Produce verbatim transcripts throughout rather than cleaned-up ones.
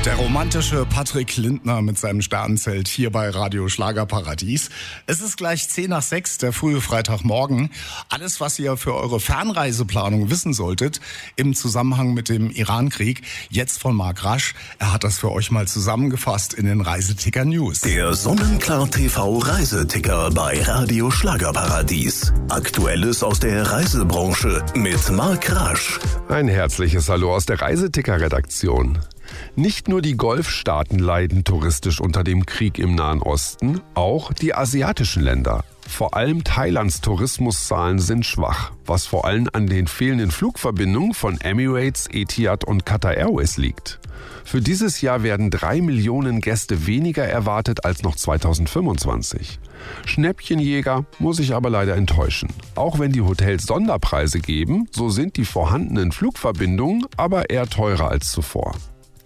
Der romantische Patrick Lindner mit seinem Sternenzelt hier bei Radio Schlagerparadies. Es ist gleich zehn nach sechs, der frühe Freitagmorgen. Alles, was ihr für eure Fernreiseplanung wissen solltet im Zusammenhang mit dem Irankrieg, jetzt von Marc Rasch. Er hat das für euch mal zusammengefasst in den Reiseticker News. Der Sonnenklar T V Reiseticker bei Radio Schlagerparadies. Aktuelles aus der Reisebranche mit Marc Rasch. Ein herzliches Hallo aus der Reiseticker-Redaktion. Nicht nur die Golfstaaten leiden touristisch unter dem Krieg im Nahen Osten, auch die asiatischen Länder. Vor allem Thailands Tourismuszahlen sind schwach, was vor allem an den fehlenden Flugverbindungen von Emirates, Etihad und Qatar Airways liegt. Für dieses Jahr werden drei Millionen Gäste weniger erwartet als noch zweitausendfünfundzwanzig. Schnäppchenjäger muss ich aber leider enttäuschen. Auch wenn die Hotels Sonderpreise geben, so sind die vorhandenen Flugverbindungen aber eher teurer als zuvor.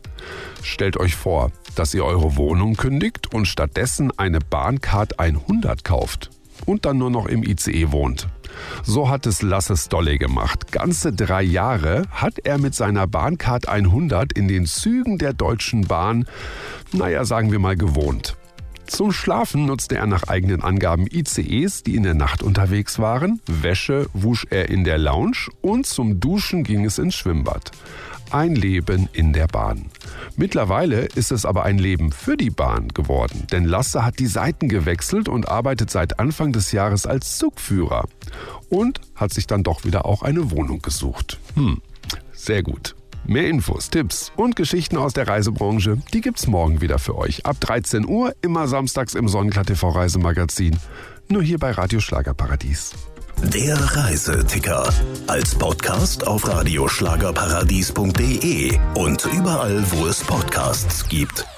Stellt euch vor, dass ihr eure Wohnung kündigt und stattdessen eine Bahncard hundert kauft und dann nur noch im I C E wohnt. So hat es Lasse Stolle gemacht. Ganze drei Jahre hat er mit seiner Bahncard hundert in den Zügen der Deutschen Bahn, naja, sagen wir mal, gewohnt. Zum Schlafen nutzte er nach eigenen Angaben I C Es, die in der Nacht unterwegs waren. Wäsche wusch er in der Lounge und zum Duschen ging es ins Schwimmbad. Ein Leben in der Bahn. Mittlerweile ist es aber ein Leben für die Bahn geworden, denn Lasse hat die Seiten gewechselt und arbeitet seit Anfang des Jahres als Zugführer und hat sich dann doch wieder auch eine Wohnung gesucht. Hm, sehr gut. Mehr Infos, Tipps und Geschichten aus der Reisebranche, die gibt's morgen wieder für euch. Ab dreizehn Uhr, immer samstags im Sonnenklar T V Reisemagazin. Nur hier bei Radio Schlagerparadies. Der Reiseticker. Als Podcast auf radioschlagerparadies punkt de und überall, wo es Podcasts gibt.